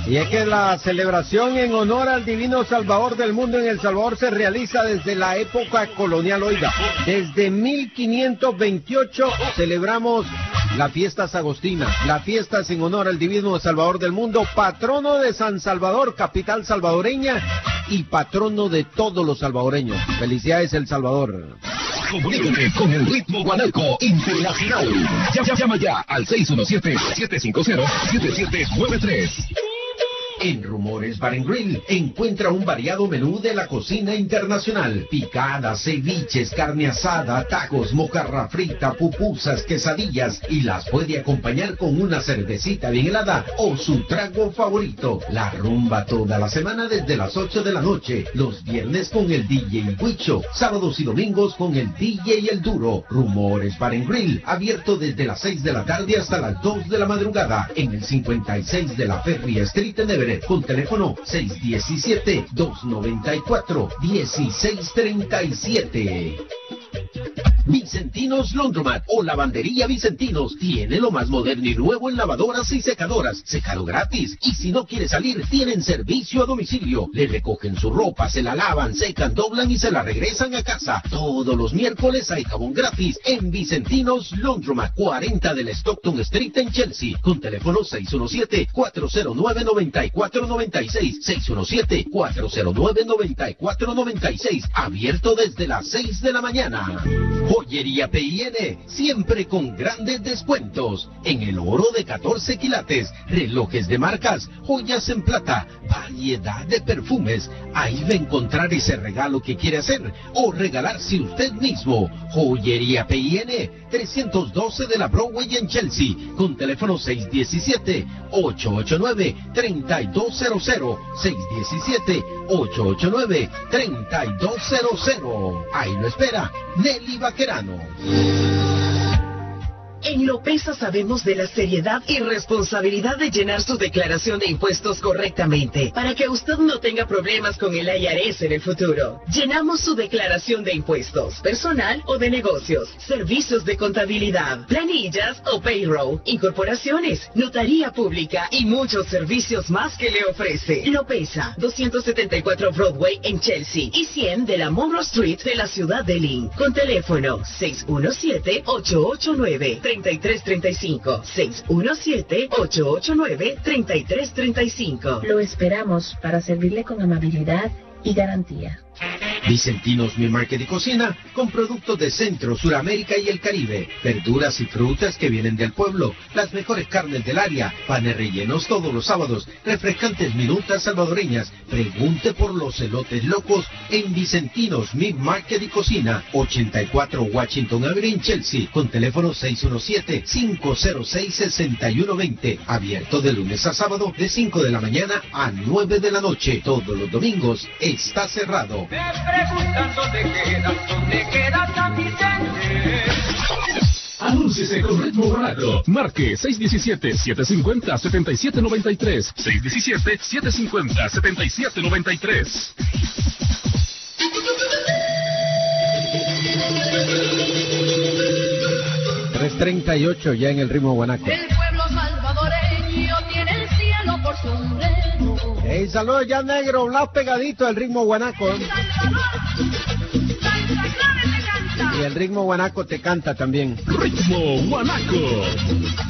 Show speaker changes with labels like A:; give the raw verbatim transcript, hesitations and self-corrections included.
A: Y es que la celebración en honor al divino Salvador del mundo en El Salvador se realiza desde la época colonial. Oiga, desde mil quinientos veintiocho celebramos la fiesta sagostina. La fiesta es en honor al divino Salvador del mundo, patrono de San Salvador, capital salvadoreña y patrono de todos los salvadoreños. Felicidades, El Salvador.
B: Comunícate con el Ritmo Guanaco Internacional. Llama, llama ya al seis uno siete, siete cinco cero, siete siete nueve tres. En Rumores Bar and Grill encuentra un variado menú de la cocina internacional. Picadas, ceviches, carne asada, tacos, mojarra frita, pupusas, quesadillas, y las puede acompañar con una cervecita bien helada o su trago favorito. La rumba toda la semana desde las ocho de la noche, los viernes con el D J Huicho, sábados y domingos con el D J El Duro. Rumores Bar and Grill, abierto desde las seis de la tarde hasta las dos de la madrugada, en el cincuenta y seis de la Ferry Street en Everett, con teléfono seis uno siete, dos nueve cuatro, uno seis tres siete. Vicentinos Laundromat o Lavandería Vicentinos tiene lo más moderno y nuevo en lavadoras y secadoras, secado gratis, y si no quiere salir, tienen servicio a domicilio. Le recogen su ropa, se la lavan, secan, doblan y se la regresan a casa. Todos los miércoles hay jabón gratis en Vicentinos Laundromat, cuarenta del Stockton Street en Chelsea, con teléfono seis uno siete, cuatro cero nueve, nueve cuatro nueve seis, seis uno siete, cuatro cero nueve, nueve cuatro nueve seis, abierto desde las seis de la mañana. Joyería P I N, siempre con grandes descuentos. En el oro de catorce quilates, relojes de marcas, joyas en plata, variedad de perfumes. Ahí va a encontrar ese regalo que quiere hacer o regalarse usted mismo. Joyería P I N, trescientos doce de la Broadway en Chelsea, con teléfono seis uno siete, ocho ocho nueve, tres dos cero cero, seis uno siete, ocho ocho nueve, tres dos cero cero. Ahí lo espera Nelly Vaquerano.
C: En Lopesa sabemos de la seriedad y responsabilidad de llenar su declaración de impuestos correctamente, para que usted no tenga problemas con el I R S en el futuro. Llenamos su declaración de impuestos, personal o de negocios, servicios de contabilidad, planillas o payroll, incorporaciones, notaría pública y muchos servicios más que le ofrece. Lopesa, doscientos setenta y cuatro Broadway en Chelsea y cien de la Monroe Street de la ciudad de Lynn, con teléfono seis uno siete, ocho ocho nueve, tres tres tres cinco, seis uno siete, ocho ocho nueve, tres tres tres cinco.
D: Lo esperamos para servirle con amabilidad y garantía.
B: Vicentinos Mi Market y Cocina, con productos de Centro, Suramérica y el Caribe, verduras y frutas que vienen del pueblo, las mejores carnes del área, panes rellenos todos los sábados, refrescantes minutas salvadoreñas. Pregunte por los elotes locos en Vicentinos Mi Market y Cocina, ochenta y cuatro Washington Avenue en Chelsea, con teléfono seis uno siete, cinco cero seis, seis uno dos cero, abierto de lunes a sábado de cinco de la mañana a nueve de la noche. Todos los domingos está cerrado.
E: Me preguntan dónde quedas, dónde quedas San Vicente.
B: Anúnciese con Ritmo Guanaco. Marque seis uno siete, siete cinco cero, siete siete nueve tres. seis uno siete, siete cinco cero, siete siete nueve tres.
A: tres treinta y ocho ya en el Ritmo Guanaco.
F: El pueblo salvadoreño tiene el cielo por sombrero.
A: Hey, saludos ya negro, Blas pegadito al Ritmo Guanaco. Y el Ritmo Guanaco te canta también.
B: Ritmo Guanaco.